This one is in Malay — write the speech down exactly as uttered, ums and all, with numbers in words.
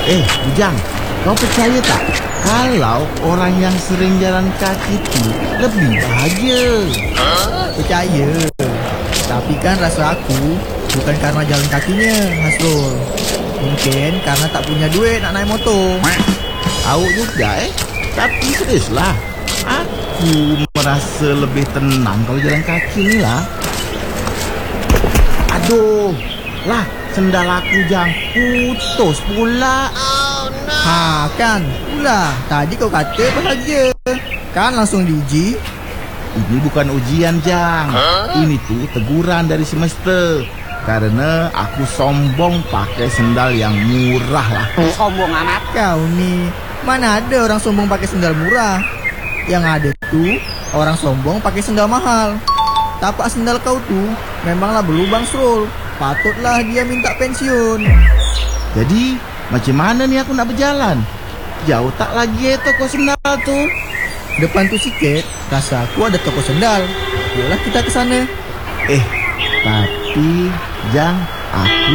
Eh, Ujang, kau percaya tak? Kalau orang yang sering jalan kaki itu lebih bahagia. Percaya. Tapi kan rasa aku bukan karena jalan kakinya, Hasrul. Mungkin karena tak punya duit nak naik motor. Tahu juga eh. Tapi seriuslah, aku merasa lebih tenang kalau jalan kaki ni lah. Aduh, lah sendal aku Jang putus pula. Ha kan, pula tadi kau kata bahagia. Kan langsung diuji. Ini bukan ujian Jang, ini tuh teguran dari semester. Karena aku sombong pakai sendal yang murah lah. Sombong amat kau ni. Mana ada orang sombong pakai sendal murah. Yang ada tuh orang sombong pakai sendal mahal. Tapak sendal kau tuh memanglah berlubang, Srul. Patutlah dia minta pensiun. Jadi macam mana nih aku nak berjalan? Jauh tak lagi eh toko sendal tuh. Depan tu sikit, rasa aku ada toko sendal. Yolah kita ke sana. Eh, tapi Jang, aku